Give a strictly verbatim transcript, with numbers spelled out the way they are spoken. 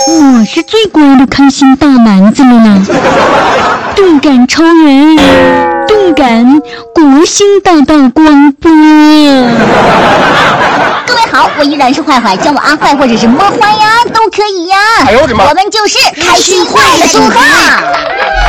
我是最乖的开心大男子了呢。动感超人，动感国星大道光波。 各位好，我依然是坏坏，叫我阿坏或者是摸坏呀，都可以呀。 哎呦我的妈！ 我们就是开心坏的组合。